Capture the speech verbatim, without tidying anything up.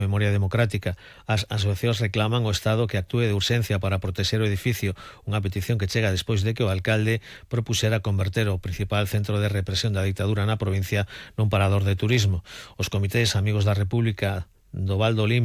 Memoria Democrática. As asociacións reclaman ao Estado que actúe de urxencia para protexer o edificio, unha petición que chega despois de que o alcalde propusera converter o principal centro de represión da ditadura na provincia nun parador de turismo. Os comités Amigos da República do Val do Lim